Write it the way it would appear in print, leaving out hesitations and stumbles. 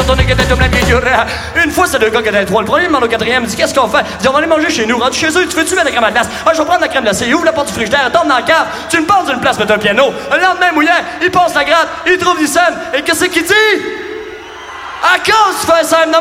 retourner que t'es au plein figure. Une fois, c'est deux gars qui étaient trois. Le premier demande au quatrième, il dit qu'est-ce qu'on fait? Il dit on va aller manger chez nous. Rendu chez eux, tu veux-tu mettre la crème à glace? Ah, je vais prendre la crème glacée. Il ouvre la porte du frigidaire, tombe dans la cave. Tu me passes d'une place, mettre un piano. Le lendemain mouillant, il passe la gratte, il trouve du scène. Et qu'est-ce qu'il dit? À cause, tu fais un scène